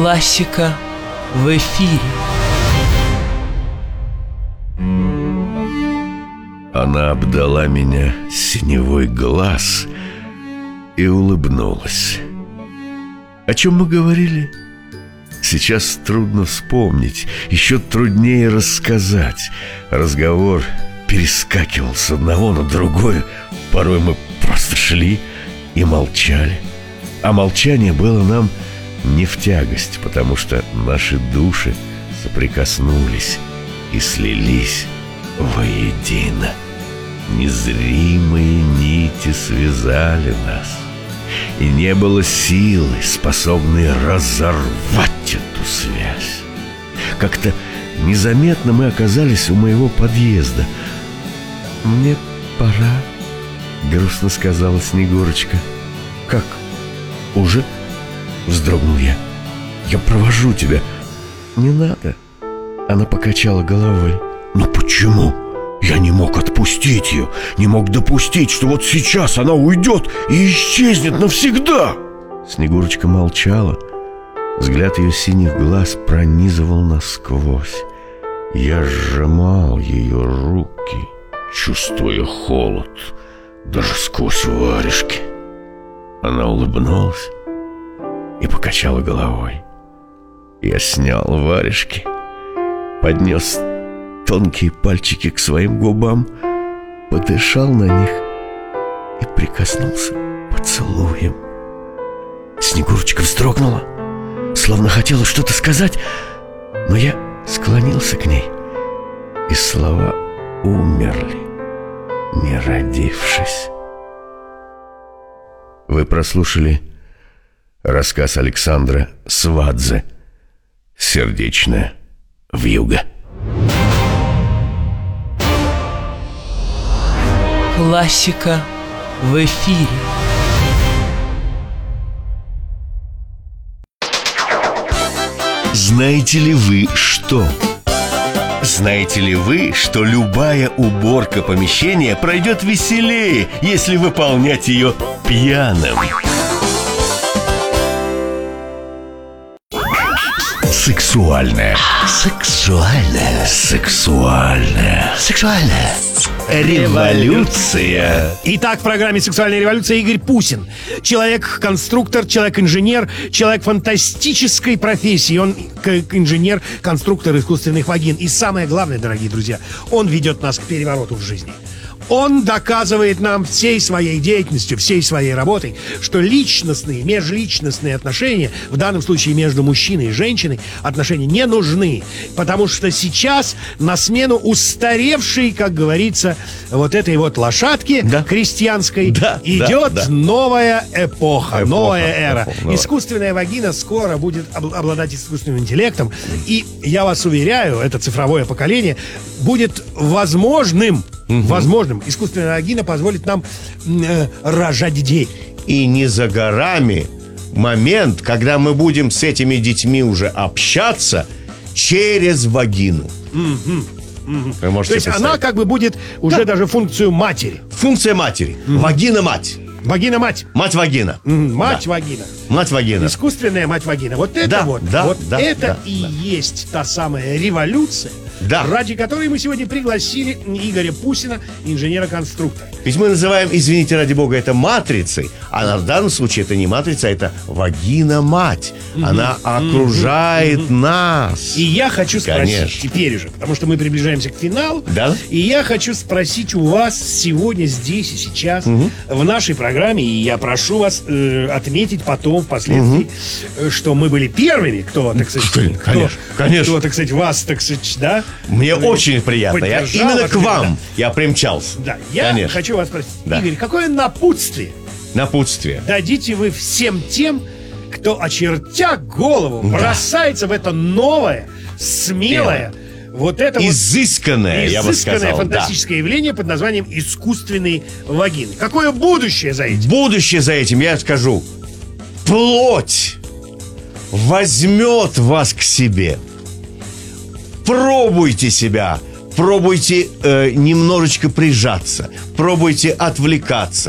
Классика в эфире. Она обдала меня синевой глаз и улыбнулась. О чем мы говорили? Сейчас трудно вспомнить, еще труднее рассказать. Разговор перескакивал с одного на другое. Порой мы просто шли и молчали. А молчание было нам не в тягость, потому что наши души соприкоснулись и слились воедино. Незримые нити связали нас, и не было силы, способной разорвать эту связь. Как-то незаметно мы оказались у моего подъезда. «Мне пора», — грустно сказала Снегурочка. «Как? Уже?» — вздрогнул я. «Я провожу тебя». «Не надо», — она покачала головой. «Но почему? Я не мог отпустить ее, не мог допустить, что вот сейчас она уйдет и исчезнет навсегда». Снегурочка молчала. Взгляд ее синих глаз пронизывал насквозь. Я сжимал ее руки, чувствуя холод даже сквозь варежки. Она улыбнулась и покачала головой. Я снял варежки, поднес тонкие пальчики к своим губам, подышал на них и прикоснулся поцелуем. Снегурочка вздрогнула, словно хотела что-то сказать, но я склонился к ней, и слова умерли, не родившись. Вы прослушали рассказ Александра Свадзе «Сердечная вьюга». Классика в эфире. Знаете ли вы что? Знаете ли вы, что любая уборка помещения пройдет веселее, если выполнять ее пьяным? Сексуальная. Сексуальная. Сексуальная. Сексуальная. Революция. Итак, в программе «Сексуальная революция» Игорь Пусин. Человек-конструктор, человек-инженер, человек фантастической профессии. Он инженер, конструктор искусственных вагин. И самое главное, дорогие друзья, он ведет нас к перевороту в жизни. Он доказывает нам всей своей деятельностью, всей своей работой, что личностные, межличностные отношения, в данном случае между мужчиной и женщиной, отношения не нужны. Потому что сейчас на смену устаревшей, как говорится, вот этой вот лошадки крестьянской идет новая эпоха, новая эра. Искусственная вагина скоро будет обладать искусственным интеллектом. И я вас уверяю, это цифровое поколение будет возможным. Искусственная вагина позволит нам рожать детей. И не за горами момент, когда мы будем с этими детьми уже общаться через вагину. Вы можете То есть она как бы будет уже даже функцию матери. Функция матери. Вагина-мать. Вагина-мать. Мать-вагина. Мать-вагина. Мать-вагина. Искусственная мать-вагина. Вот это это есть та самая революция, ради которой мы сегодня пригласили Игоря Пусина, инженера-конструктора. Ведь мы называем, извините, ради бога, это матрицей. А в данном случае это не матрица, это вагина-мать. Она окружает нас. И я хочу спросить теперь уже, потому что мы приближаемся к финалу. Да? И я хочу спросить у вас сегодня, здесь и сейчас, в нашей программе, и я прошу вас отметить потом, впоследствии, что мы были первыми, кто, так сказать, кто, так сказать, вас, так сказать, да? Мне очень приятно. Я именно к вам я примчался. Да, я хочу вас спросить, Игорь, какое напутствие дадите вы всем тем, кто, очертя голову, бросается в это новое, смелое, вот это изысканное, я бы сказал, фантастическое явление под названием искусственный вагин. Какое будущее за этим? Будущее за этим, я скажу, плоть возьмет вас к себе. Пробуйте себя, пробуйте немножечко прижаться, пробуйте отвлекаться.